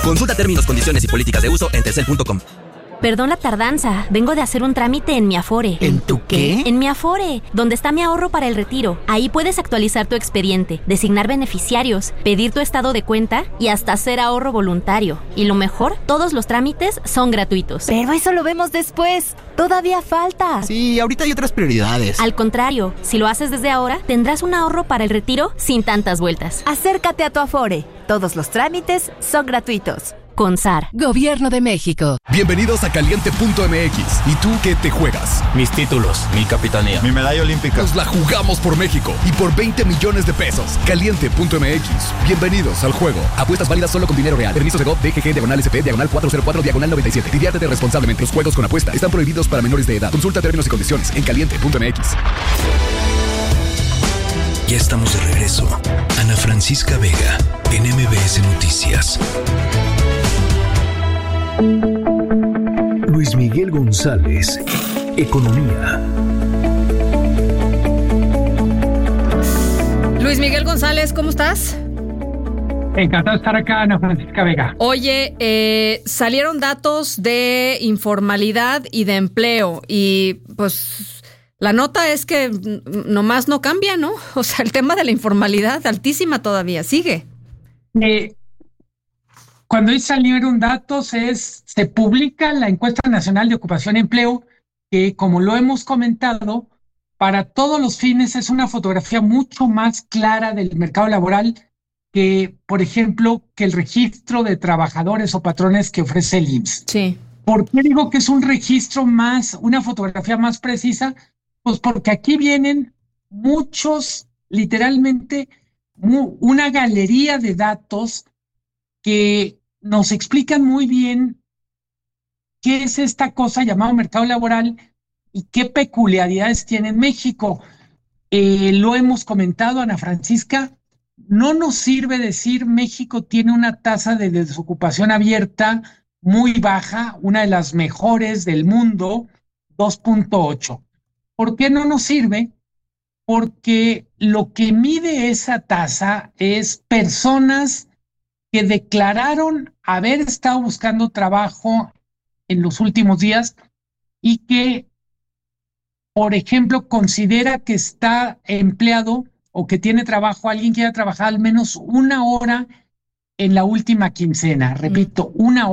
Consulta términos, condiciones y políticas de uso en telcel.com. Perdón la tardanza, vengo de hacer un trámite en mi Afore. ¿En tu qué? En mi Afore, donde está mi ahorro para el retiro. Ahí puedes actualizar tu expediente, designar beneficiarios, pedir tu estado de cuenta y hasta hacer ahorro voluntario. Y lo mejor, todos los trámites son gratuitos. Pero eso lo vemos después. Todavía falta. Sí, ahorita hay otras prioridades. Al contrario, si lo haces desde ahora, tendrás un ahorro para el retiro sin tantas vueltas. Acércate a tu Afore. Todos los trámites son gratuitos. CONSAR. Gobierno de México. Bienvenidos a Caliente.mx. ¿Y tú qué te juegas? Mis títulos, mi capitanía, mi medalla olímpica. Nos la jugamos por México y por 20 millones de pesos. Caliente.mx. Bienvenidos al juego. Apuestas válidas solo con dinero real. Permiso Segov DGG /SP /404 /97. Diviértete responsablemente. Los juegos con apuesta están prohibidos para menores de edad. Consulta términos y condiciones en Caliente.mx. Ya estamos de regreso. Ana Francisca Vega en MBS Noticias. Luis Miguel González, Economía. Luis Miguel González, ¿cómo estás? Encantado de estar acá, Ana Francisca Vega. Oye, salieron datos de informalidad y de empleo y pues la nota es que nomás no cambia, ¿no? O sea, el tema de la informalidad altísima todavía sigue. Cuando salieron datos se publica la Encuesta Nacional de Ocupación y Empleo, que como lo hemos comentado, para todos los fines es una fotografía mucho más clara del mercado laboral que, por ejemplo, que el registro de trabajadores o patrones que ofrece el IMSS. Sí. ¿Por qué digo que es un registro una fotografía más precisa? Pues porque aquí vienen muchos, literalmente, una galería de datos que nos explican muy bien qué es esta cosa llamada mercado laboral y qué peculiaridades tiene en México. Lo hemos comentado, Ana Francisca, no nos sirve decir México tiene una tasa de desocupación abierta muy baja, una de las mejores del mundo, 2.8. ¿Por qué no nos sirve? Porque lo que mide esa tasa es personas que declararon haber estado buscando trabajo en los últimos días y que, por ejemplo, considera que está empleado o que tiene trabajo alguien que haya trabajado al menos una hora en la última quincena. Repito, una hora.